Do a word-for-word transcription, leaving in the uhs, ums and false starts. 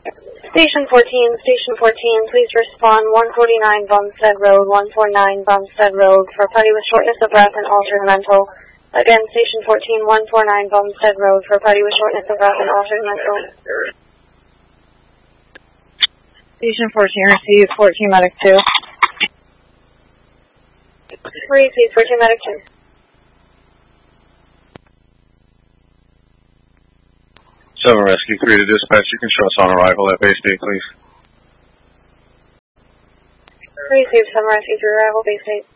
Station fourteen, Station fourteen, please respond one forty-nine Bumstead Road, one forty-nine Bumstead Road for party with shortness of breath and alternate mental. Again, Station fourteen, one forty-nine Bumstead Road for party with shortness of breath and alternate mental. Station fourteen, receive fourteen Medic two. Receive fourteen Medic two. seven Rescue three to dispatch, you can show us on arrival at Bay State, please. Receive seven Rescue three, arrival Bay State.